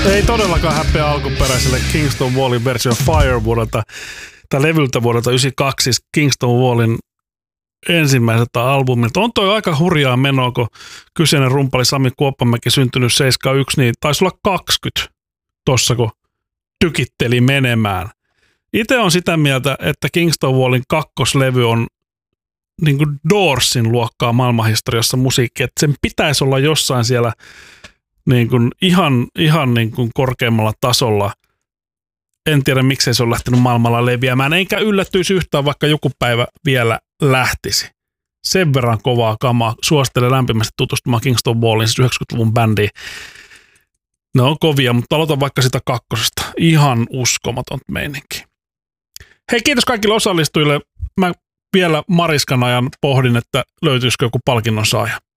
Ei todellakaan häpeä alkuperäiselle Kingston Wallin versio Fire vuodelta, tai levyltä vuodelta 1992, siis Kingston Wallin ensimmäiseltä albumilta. On toi aika hurjaa menoa, kun kyseinen rumpali Sami Kuoppamäki syntynyt 71, niin taisi olla 20 tossa, kun tykitteli menemään. Itse on sitä mieltä, että Kingston Wallin kakkoslevy on niin kuin Doorsin luokkaa maailmanhistoriassa musiikki, että sen pitäisi olla jossain siellä niin kuin ihan niin kuin korkeammalla tasolla. En tiedä, miksei se on lähtenyt maailmalla leviämään, enkä yllättyisi yhtään, vaikka joku päivä vielä lähtisi. Sen verran kovaa kamaa. Suosittelen lämpimästi tutustumaan Kingston Wallin, siis 90-luvun bändiin. Ne on kovia, mutta aloitan vaikka sitä kakkosesta. Ihan uskomaton meininki. Hei, kiitos kaikille osallistujille. Mä vielä Mariskan ajan pohdin, että löytyisikö joku palkinnon saaja.